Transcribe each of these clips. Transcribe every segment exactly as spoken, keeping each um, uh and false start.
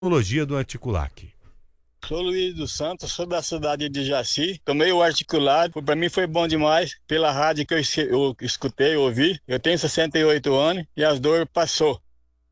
Tecnologia do Articulac. Sou Luiz dos Santos, sou da cidade de Jaci. Tomei o articulado, para mim foi bom demais. Pela rádio que eu, es- eu escutei, ouvi. Eu tenho sessenta e oito anos e as dores passou.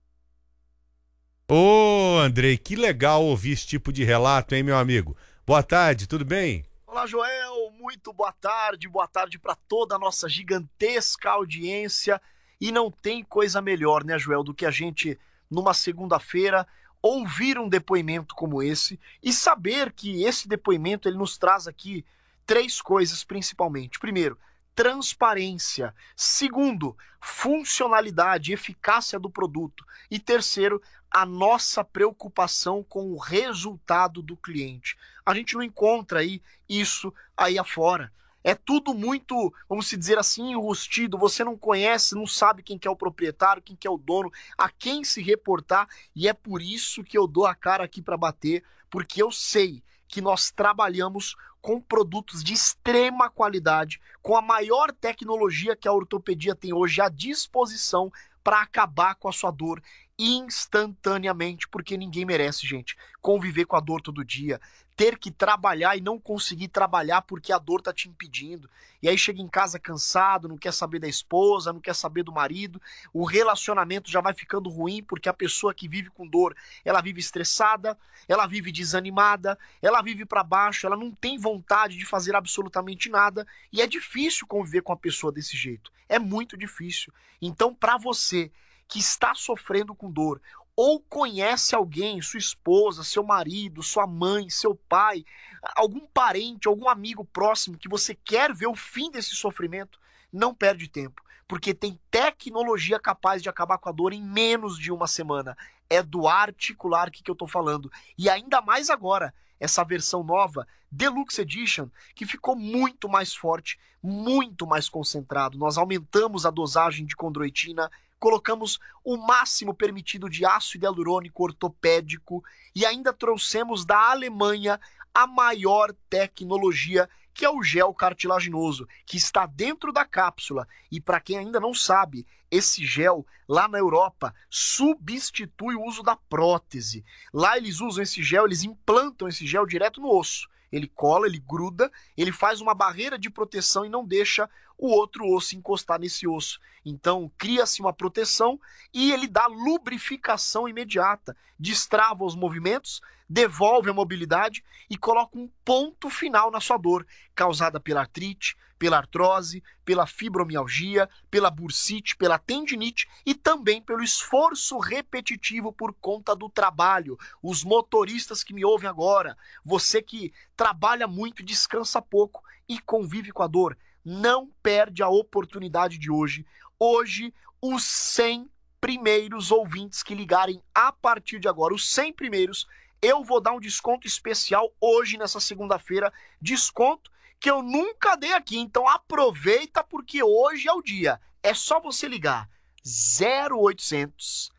Ô, Andrei, que legal ouvir esse tipo de relato, hein, meu amigo? Boa tarde, tudo bem? Olá, Joel, muito boa tarde, boa tarde para toda a nossa gigantesca audiência. E não tem coisa melhor, né, Joel, do que a gente, numa segunda-feira, ouvir um depoimento como esse e saber que esse depoimento ele nos traz aqui três coisas principalmente. Primeiro, transparência. Segundo, funcionalidade, eficácia do produto. E terceiro, a nossa preocupação com o resultado do cliente. A gente não encontra aí isso aí afora. É tudo muito, vamos se dizer assim, enrustido. Você não conhece, não sabe quem que é o proprietário, quem que é o dono, a quem se reportar. E é por isso que eu dou a cara aqui para bater, porque eu sei que nós trabalhamos com produtos de extrema qualidade, com a maior tecnologia que a ortopedia tem hoje à disposição para acabar com a sua dor instantaneamente, porque ninguém merece, gente, conviver com a dor todo dia, ter que trabalhar e não conseguir trabalhar porque a dor tá te impedindo. E aí chega em casa cansado, não quer saber da esposa, não quer saber do marido, o relacionamento já vai ficando ruim porque a pessoa que vive com dor, ela vive estressada, ela vive desanimada, ela vive para baixo, ela não tem vontade de fazer absolutamente nada e é difícil conviver com a pessoa desse jeito. É muito difícil. Então, para você que está sofrendo com dor, ou conhece alguém, sua esposa, seu marido, sua mãe, seu pai, algum parente, algum amigo próximo que você quer ver o fim desse sofrimento, não perde tempo, porque tem tecnologia capaz de acabar com a dor em menos de uma semana. É do Articular que eu tô falando. E ainda mais agora, essa versão nova, Deluxe Edition, que ficou muito mais forte, muito mais concentrado. Nós aumentamos a dosagem de condroitina, colocamos o máximo permitido de ácido hialurônico ortopédico e ainda trouxemos da Alemanha a maior tecnologia, que é o gel cartilaginoso, que está dentro da cápsula. E para quem ainda não sabe, esse gel lá na Europa substitui o uso da prótese. Lá eles usam esse gel, eles implantam esse gel direto no osso. Ele cola, ele gruda, ele faz uma barreira de proteção e não deixa o outro osso encostar nesse osso. Então, cria-se uma proteção e ele dá lubrificação imediata, destrava os movimentos, devolve a mobilidade e coloca um ponto final na sua dor, causada pela artrite, pela artrose, pela fibromialgia, pela bursite, pela tendinite e também pelo esforço repetitivo por conta do trabalho. Os motoristas que me ouvem agora, você que trabalha muito, descansa pouco e convive com a dor, não perde a oportunidade de hoje. Hoje, os cem primeiros ouvintes que ligarem a partir de agora, os cem primeiros, eu vou dar um desconto especial hoje, nessa segunda-feira, desconto que eu nunca dei aqui. Então aproveita porque hoje é o dia. É só você ligar zero oitocentos,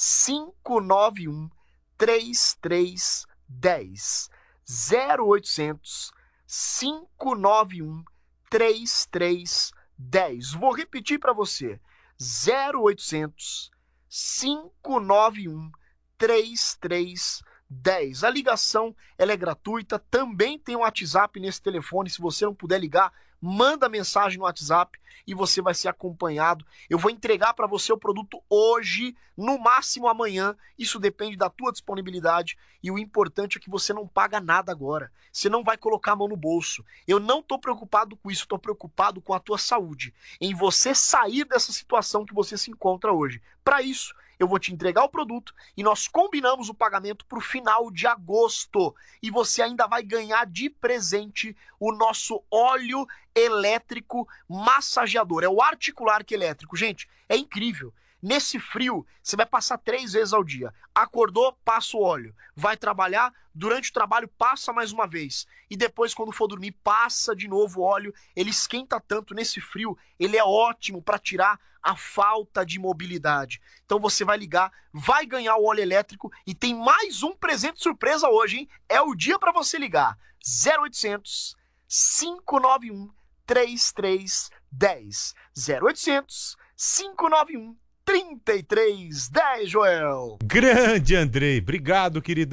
cinco nove um, três três um zero. zero oitocentos, cinco nove um, três três um zero. Vou repetir para você. zero oitocentos, cinco nove um, três três um zero. A ligação ela é gratuita, também tem um WhatsApp nesse telefone, se você não puder ligar, manda mensagem no WhatsApp e você vai ser acompanhado. Eu vou entregar para você o produto hoje, no máximo amanhã, isso depende da tua disponibilidade e o importante é que você não paga nada agora, você não vai colocar a mão no bolso. Eu não estou preocupado com isso, estou preocupado com a tua saúde, em você sair dessa situação que você se encontra hoje. Para isso, eu vou te entregar o produto e nós combinamos o pagamento para o final de agosto. E você ainda vai ganhar de presente o nosso óleo elétrico massageador. É o Articular elétrico. Gente, é incrível. Nesse frio, você vai passar três vezes ao dia. Acordou, passa o óleo. Vai trabalhar, durante o trabalho passa mais uma vez. E depois, quando for dormir, passa de novo o óleo. Ele esquenta tanto nesse frio, ele é ótimo para tirar a falta de mobilidade. Então você vai ligar, vai ganhar o óleo elétrico e tem mais um presente surpresa hoje, hein? É o dia para você ligar. zero oitocentos, cinco nove um, três três um zero. zero oitocentos, cinco nove um, trinta e três dez, Joel. Grande, Andrei. Obrigado, querido.